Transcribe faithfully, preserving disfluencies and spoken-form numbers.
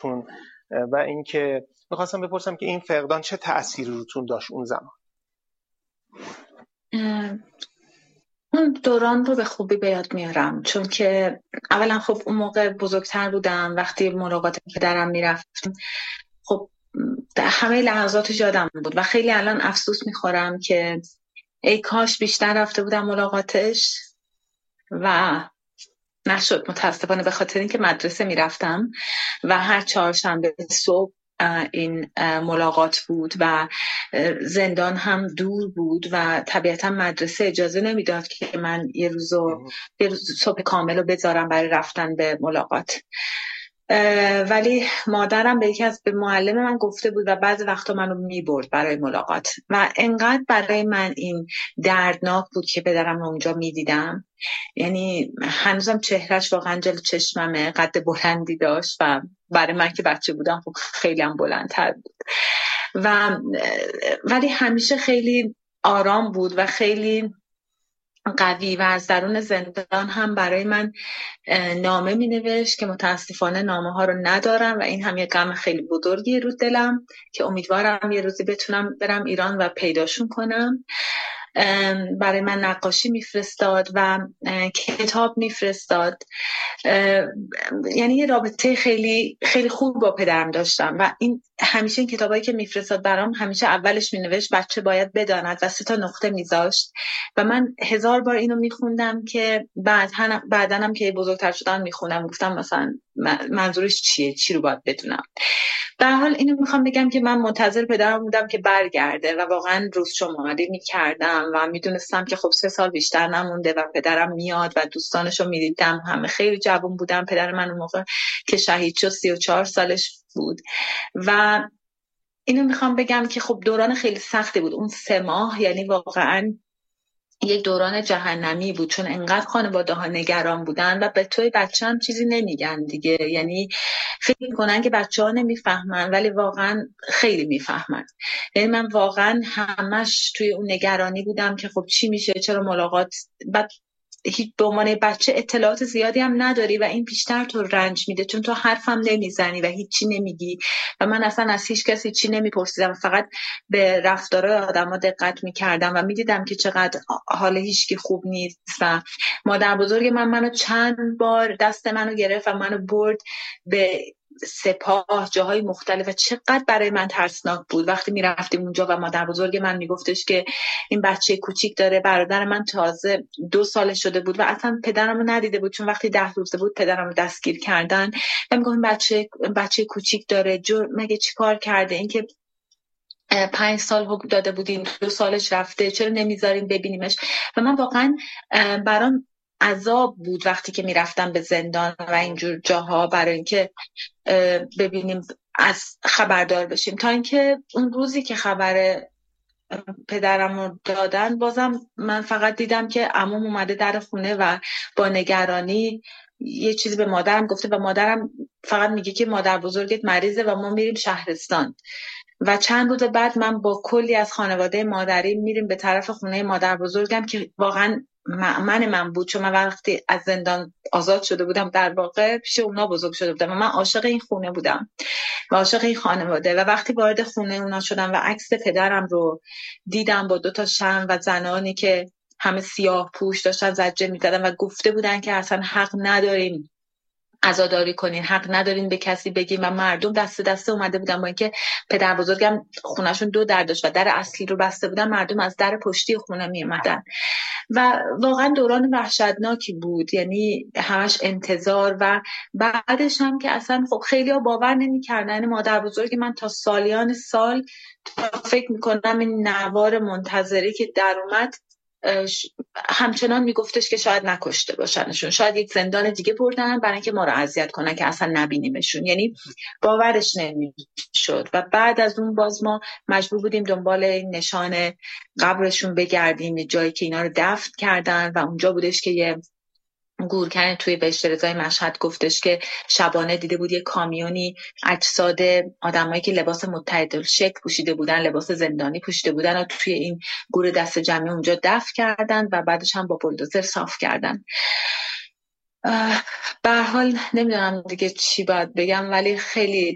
روتون و اینکه میخواستم بپرسم که این فقدان چه تأثیری روتون داشت اون زمان؟ اون دوران رو به خوبی به یاد میارم، چون که اولا خب اون موقع بزرگتر بودم، وقتی ملاقات پدرم میرفتم خب همه لحظاتش یادم بود و خیلی الان افسوس میخورم که ای کاش بیشتر رفته بودم ملاقاتش و نشد متاسفانه، به خاطر اینکه مدرسه میرفتم و هر چهارشنبه صبح این ملاقات بود و زندان هم دور بود و طبیعتا مدرسه اجازه نمیداد که من یه روزو یه روز صبح کامل رو بذارم برای رفتن به ملاقات. ولی مادرم به یکی از به معلم من گفته بود و بعضی وقتا منو میبرد برای ملاقات و انقدر برای من این دردناک بود که پدرم رو اونجا میدیدم، یعنی هنوزم چهرش واقعا جلو چشممه، قد بلندی داشت و برای من که بچه بودم خب خیلی هم بلندتر بود و ولی همیشه خیلی آرام بود و خیلی قوی و از درون زندان هم برای من نامه می نوشت که متاسفانه نامه ها رو ندارم و این هم یه غم خیلی بزرگی رو دلم که امیدوارم یه روزی بتونم برم ایران و پیداشون کنم. برای من نقاشی میفرستاد و کتاب میفرستاد، یعنی یه رابطه خیلی خیلی خوب با پدرم داشتم و این همیشه این کتابایی که میفرستاد برام همیشه اولش مینوشت بچه باید بداند و سه تا نقطه میذاشت و من هزار بار اینو میخوندم که بعد بعدنم که بزرگتر شدم میخوندم، گفتم مثلا منظورش چیه، چی رو باید بدونم. به هر حال اینو میخوام بگم که من منتظر پدرم بودم که برگرده و واقعا روز شماری میکردم و میدونستم که خب سه سال بیشتر نمونده و پدرم میاد و دوستانشو میدیدم، همه خیلی جوان بودن. پدر من اون موقع که شهید شد سی و چهار سالش بود و اینو میخوام بگم که خب دوران خیلی سختی بود اون سه ماه، یعنی واقعا یک دوران جهنمی بود، چون انقدر خانواده ها نگران بودن و به توی بچه هم چیزی نمیگن دیگه، یعنی فکر میکنن که بچه ها نمیفهمن ولی واقعا خیلی میفهمن. یعنی من واقعا همش توی اون نگرانی بودم که خب چی میشه، چرا ملاقات، بعد هیچ به عنوان بچه اطلاعات زیادی هم نداری و این بیشتر تو رنج میده چون تو حرفم نمیزنی و هیچی نمیگی و من اصلا از هیچ کسی چی نمیپرسیدم، فقط به رفتارهای آدما دقت میکردم و میدیدم که چقدر حال هیچکی خوب نیست و مادر بزرگ من منو چند بار دست منو گرفت و منو برد به سپاه، جاهای مختلف و چقدر برای من ترسناک بود وقتی میرفتیم اونجا و مادر بزرگ من میگفتش که این بچه کوچیک داره. برادر من تازه دو سالش شده بود و اصلا پدرم رو ندیده بود چون وقتی ده روزه بود پدرم رو دستگیر کردن و میگفت بچه بچه کوچیک داره، جو مگه چی کار کرده، این که پنج سال حکم داده بودیم دو سالش رفته، چرا نمیذاریم ببینیمش. و من واقعا برام عذاب بود وقتی که میرفتم به زندان و اینجور جاها برای اینکه ببینیم، از خبردار بشیم، تا اینکه اون روزی که خبر پدرم رو دادن بازم من فقط دیدم که عموم اومده در خونه و با نگرانی یه چیزی به مادرم گفته و مادرم فقط میگه که مادر بزرگت مریضه و ما میریم شهرستان. و چند روز بعد من با کلی از خانواده مادری میریم به طرف خونه مادر بزرگم که واقعا مأمن من بود، چون من وقتی از زندان آزاد شده بودم در واقع پیش اونا بزرگ شده بودم و من عاشق این خونه بودم و عاشق این خانواده و وقتی وارد خونه اونا شدم و عکس پدرم رو دیدم با دو تا شمع و زنانی که همه سیاه پوش داشتن زجه می‌زدن و گفته بودن که اصلا حق نداریم عزاداری کنین، حق ندارین به کسی بگین و مردم دست دسته اومده بودن با اینکه پدر بزرگم خونهشون دو در داشت و در اصلی رو بسته بودن، مردم از در پشتی خونه می اومدن و واقعا دوران وحشتناکی بود، یعنی همش انتظار و بعدش هم که اصلا خب خیلی ها باور نمی کردن. مادر بزرگ من تا سالیان سال تا فکر میکنم این نوار منتظری که در اومد همچنان میگفتش که شاید نکشته باشنشون، شاید یک زندان دیگه بردن برای اینکه ما رو اذیت کنن که اصلا نبینیمشون، یعنی باورش نمیشد. و بعد از اون باز ما مجبور بودیم دنبال این نشان قبرشون بگردیم، یه جایی که اینا رو دفن کردن و اونجا بودش که یه گورکن توی بهشت رضای مشهد گفتش که شبانه دیده بود یه کامیونی اجساد آدمایی که لباس متحدالشکل پوشیده بودن، لباس زندانی پوشیده بودن و توی این گور دست جمعی اونجا دفن کردن و بعدش هم با بولدوزر صاف کردن. به هر حال نمیدونم دیگه چی باید بگم، ولی خیلی